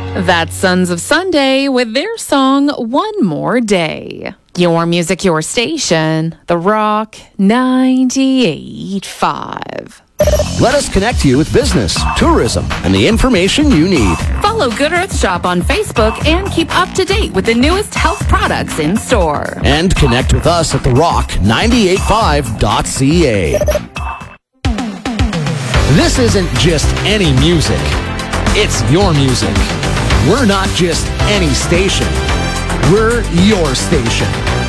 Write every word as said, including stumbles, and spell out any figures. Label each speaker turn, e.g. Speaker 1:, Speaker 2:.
Speaker 1: That's Sons of Sunday with their song One More Day. Your music, your station, The Rock ninety-eight point five.
Speaker 2: Let us connect you with business, tourism, and the information you need.
Speaker 1: Follow Good Earth Shop on Facebook and keep up to date with the newest health products in store.
Speaker 2: And connect with us at the rock ninety-eight point five dot c a. This isn't just any music. It's your music. We're not just any station. We're your station.